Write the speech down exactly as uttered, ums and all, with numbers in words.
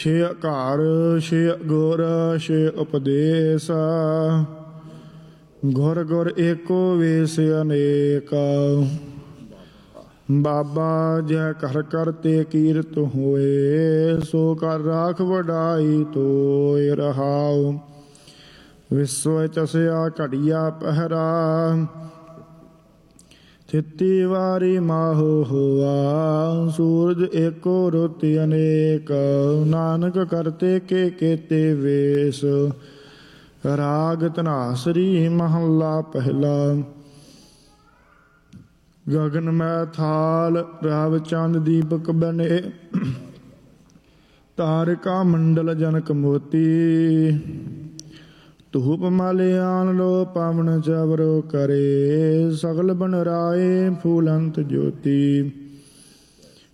ਛੇ ਘਰ ਛੇ ਗੁਰ ਛੇ ਉਪਦੇਸ, ਗੁਰ ਗੁਰ ਏਕੋ ਵੇਸ ਅਨੇਕ। ਬਾਬਾ ਜੈ ਕਰ ਕਰਤੇ ਕੀਰਤ ਹੋਏ, ਸੋ ਕਰ ਰਾਖ ਵਡਾਈ ਤੋਇ ਰਹਾਉ। ਵਿਸਵ ਚਸਿਆ ਘੜੀਆ ਪਹਿਰਾ, ਥਿਤੀ ਵਾਰੀ ਮਾਹੋ ਹੋਆ। ਸੂਰਜ ਏਕੋ ਰੁੱਤ ਅਨੇਕ, ਨਾਨਕ ਕਰਤੇ ਕੇ ਕੇਤੇ ਵੇਸ। ਰਾਗ ਧਨਾਸਰੀ ਮਹੱਲਾ ਪਹਿਲਾ। ਗਗਨ ਮੈਂ ਥਾਲ ਰਵ ਚੰਦ ਦੀਪਕ ਬਨੇ, ਤਾਰਿਕਾ ਮੰਡਲ ਜਨਕ ਮੋਤੀ। ਧੂਪ ਮਲਿਆਨ ਲੋ ਪਾਵਨ ਚਵਰੋ ਕਰੇ, ਸਗਲ ਬਨ ਰਾਏ ਫੂਲੰਤ ਜੋਤੀ।